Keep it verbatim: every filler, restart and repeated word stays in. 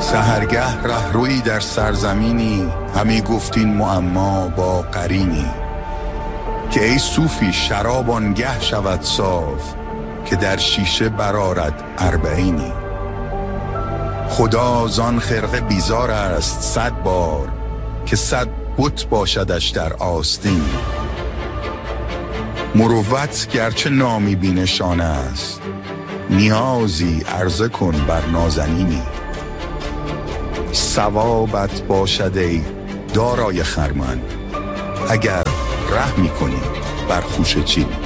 سحرگه رهروی در سرزمینی، همی گفتین معما با قرینی. که ای صوفی شراب آنگه شود صاف، که در شیشه برآرد اربعینی. خدا زان خرقه بیزار است صد بار، که صد بت باشدش در آستین. مروت گرچه نامی بی نشانه است، نیازی عرضه کن بر نازنینی. ثوابت باشد ای دارای خرمن، اگر رحمی کنی بر خوشه چینی.